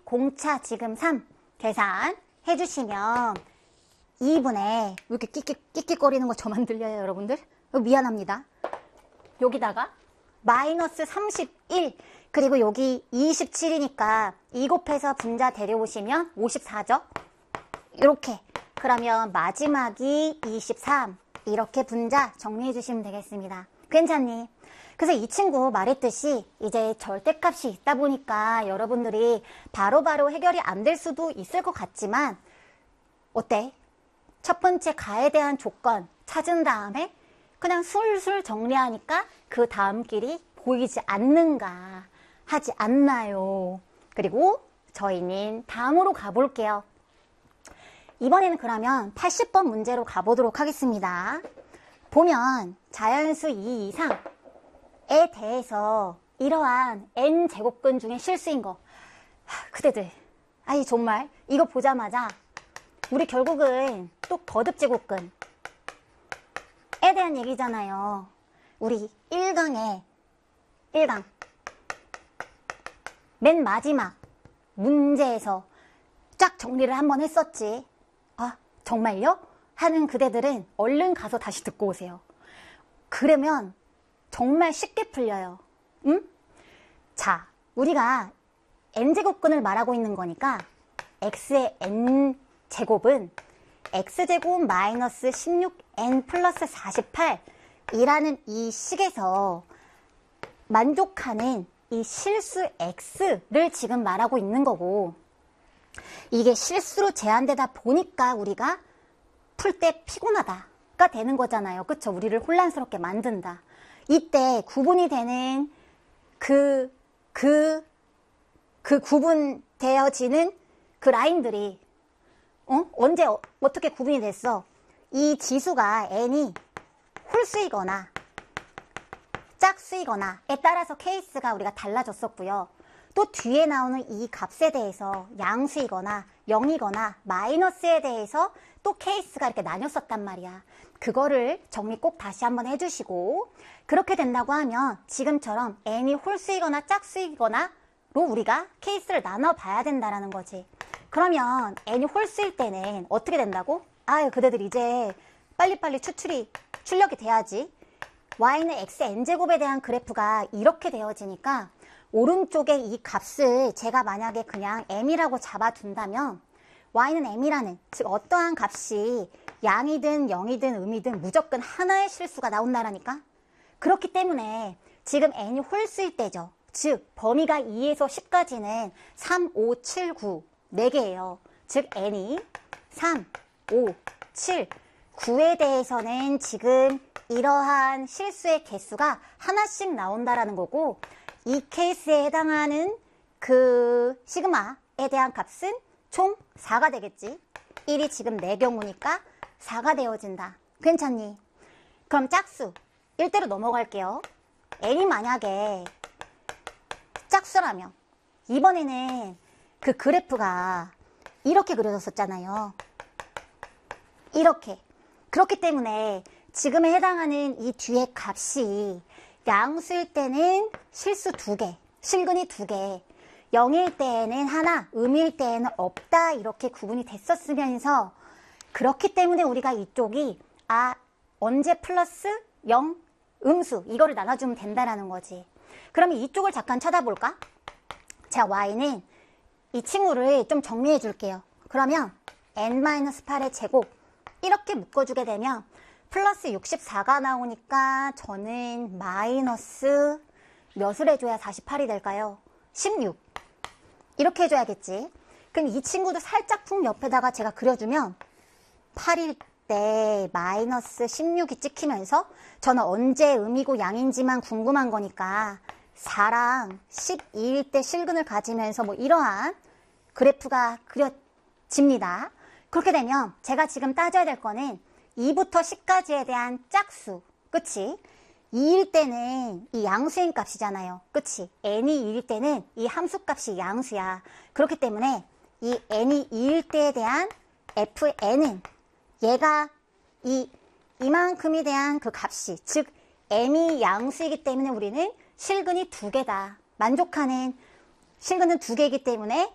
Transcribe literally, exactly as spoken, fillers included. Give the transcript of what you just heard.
공차 지금 삼 계산 해주시면 이분의 이렇게 끽끽, 끽끽거리는 거 저만 들려요, 여러분들? 미안합니다. 여기다가 마이너스 삼십일, 그리고 여기 이십칠이니까 이 곱해서 분자 데려오시면 오십사죠? 이렇게. 그러면 마지막이 이십삼. 이렇게 분자 정리해 주시면 되겠습니다. 괜찮니? 그래서 이 친구 말했듯이 이제 절대값이 있다 보니까 여러분들이 바로바로 바로 해결이 안 될 수도 있을 것 같지만 어때? 첫 번째 가에 대한 조건 찾은 다음에 그냥 술술 정리하니까 그 다음 길이 보이지 않는가 하지 않나요? 그리고 저희는 다음으로 가볼게요. 이번에는 그러면 팔십 번 문제로 가보도록 하겠습니다. 보면 자연수 이 이상에 대해서 이러한 n제곱근 중에 실수인 거, 하, 그대들 아이 정말 이거 보자마자 우리 결국은 또 거듭제곱근에 대한 얘기잖아요. 우리 일 강에 일 강 맨 마지막 문제에서 쫙 정리를 한번 했었지. 아 정말요? 하는 그대들은 얼른 가서 다시 듣고 오세요. 그러면 정말 쉽게 풀려요. 응? 자, 우리가 n제곱근을 말하고 있는 거니까 x의 n제곱은 x제곱 마이너스 십육 엔 플러스 사십팔 이라는 이 식에서 만족하는 이 실수 x를 지금 말하고 있는 거고, 이게 실수로 제한되다 보니까 우리가 풀 때 피곤하다가 되는 거잖아요. 그쵸? 우리를 혼란스럽게 만든다. 이때 구분이 되는 그, 그, 그 구분되어지는 그 라인들이, 어? 언제, 어, 어떻게 구분이 됐어? 이 지수가 n이 홀수이거나 짝수이거나에 따라서 케이스가 우리가 달라졌었고요. 또 뒤에 나오는 이 값에 대해서 양수이거나 영이거나 마이너스에 대해서 또 케이스가 이렇게 나뉘었었단 말이야. 그거를 정리 꼭 다시 한번 해주시고, 그렇게 된다고 하면 지금처럼 n이 홀수이거나 짝수이거나로 우리가 케이스를 나눠봐야 된다는 거지. 그러면 n이 홀수일 때는 어떻게 된다고? 아유, 그대들 이제 빨리빨리 추출이, 출력이 돼야지. y는 x n제곱에 대한 그래프가 이렇게 되어지니까 오른쪽에 이 값을 제가 만약에 그냥 m이라고 잡아둔다면 y는 m이라는, 즉 어떠한 값이 양이든 영이든 음이든 무조건 하나의 실수가 나온다라니까. 그렇기 때문에 지금 n이 홀수일 때죠. 즉 범위가 이에서 십까지는 삼, 오, 칠, 구 네 개예요. 즉 n이 삼, 오, 칠, 구에 대해서는 지금 이러한 실수의 개수가 하나씩 나온다라는 거고, 이 케이스에 해당하는 그 시그마에 대한 값은 총 사가 되겠지. 일이 지금 내 경우니까 사가 되어진다. 괜찮니? 그럼 짝수 일 대로 넘어갈게요. n이 만약에 짝수라면 이번에는 그 그래프가 이렇게 그려졌었잖아요. 이렇게. 그렇기 때문에 지금에 해당하는 이 뒤에 값이 양수일 때는 실수 두 개, 실근이 두 개, 영일 때에는 하나, 음일 때에는 없다, 이렇게 구분이 됐었으면서, 그렇기 때문에 우리가 이쪽이 아 언제 플러스 영, 음수 이거를 나눠주면 된다라는 거지. 그러면 이쪽을 잠깐 쳐다볼까? 자, y는 이 친구를 좀 정리해 줄게요. 그러면 엔 마이너스 팔의 제곱 이렇게 묶어주게 되면 플러스 육십사가 나오니까 저는 마이너스 몇을 해줘야 사십팔이 될까요? 십육. 이렇게 해줘야겠지. 그럼 이 친구도 살짝쿵 옆에다가 제가 그려주면 팔일 때 마이너스 십육이 찍히면서 저는 언제 음이고 양인지만 궁금한 거니까 사랑 십이일 때 실근을 가지면서 뭐 이러한 그래프가 그려집니다. 그렇게 되면 제가 지금 따져야 될 거는 이부터 십까지에 대한 짝수, 그치? 이일 때는 이 양수인 값이잖아요. 그치? n이 이일 때는 이 함수값이 양수야. 그렇기 때문에 이 n이 이일 때에 대한 fn은 얘가 이, 이만큼에 대한 그 값이, 즉 m이 양수이기 때문에 우리는 실근이 두 개다. 만족하는 실근은 두 개이기 때문에